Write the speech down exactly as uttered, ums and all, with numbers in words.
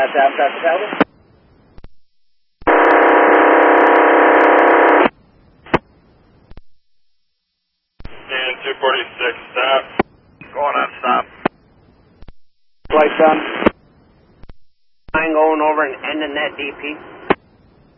Tap, tap, tap, tap. And two forty-six, stop. Going on stop. Flight done. Nine going over and ending that D P.